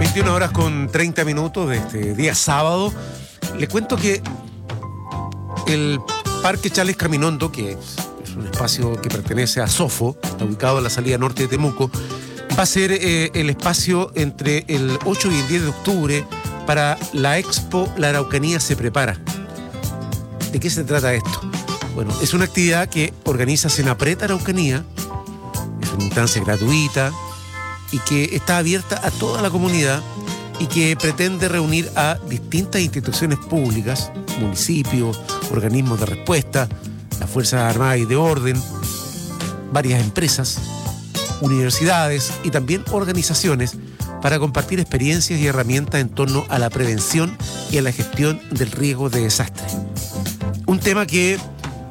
21 horas con 30 minutos de este día sábado. Le cuento que el Parque Charles Caminondo, que es un espacio que pertenece a Sofo, está ubicado en la salida norte de Temuco, va a ser el espacio entre el 8 y el 10 de octubre para la Expo La Araucanía se prepara. ¿De qué se trata esto? Bueno, es una actividad que organiza Senapred Araucanía, es una instancia gratuita y que está abierta a toda la comunidad y que pretende reunir a distintas instituciones públicas, municipios, organismos de respuesta, las Fuerzas Armadas y de Orden, varias empresas, universidades y también organizaciones para compartir experiencias y herramientas en torno a la prevención y a la gestión del riesgo de desastre. Un tema que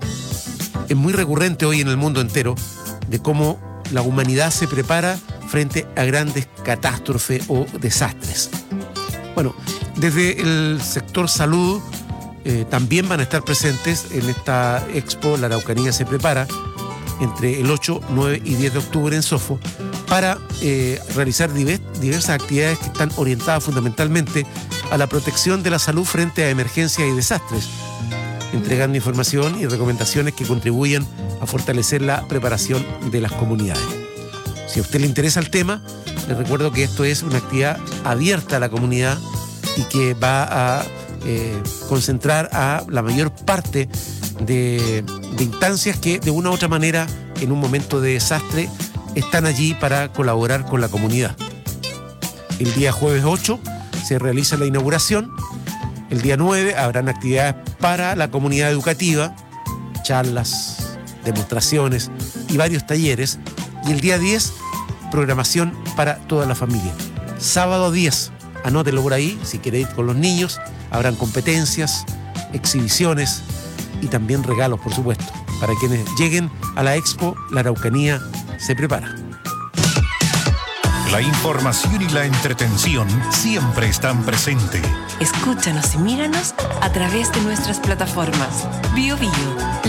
es muy recurrente hoy en el mundo entero, de cómo la humanidad se prepara frente a grandes catástrofes o desastres. Bueno, desde el sector salud también van a estar presentes en esta expo La Araucanía se prepara entre el 8, 9 y 10 de octubre en Sofo para realizar diversas actividades que están orientadas fundamentalmente a la protección de la salud frente a emergencias y desastres, entregando información y recomendaciones que contribuyen a fortalecer la preparación de las comunidades. Si a usted le interesa el tema, le recuerdo que esto es una actividad abierta a la comunidad y que va a concentrar a la mayor parte de instancias que de una u otra manera en un momento de desastre están allí para colaborar con la comunidad. El día jueves 8 se realiza la inauguración. El día 9 habrán actividades para la comunidad educativa, charlas, demostraciones y varios talleres. Y el día 10, programación para toda la familia. Sábado 10, anótelo por ahí, si quiere ir con los niños, habrán competencias, exhibiciones y también regalos, por supuesto, para quienes lleguen a la Expo La Araucanía se prepara. La información y la entretención siempre están presentes. Escúchanos y míranos a través de nuestras plataformas. Bio Bio.